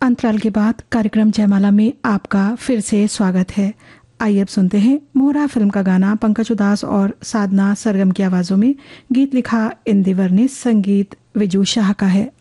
अंतराल के बाद कार्यक्रम जयमाला में आपका फिर से स्वागत है। आइए अब सुनते हैं मोहरा फिल्म का गाना पंकज उदास और साधना सरगम की आवाजों में। गीत लिखा इंदिवर ने, संगीत विजू शाह का है।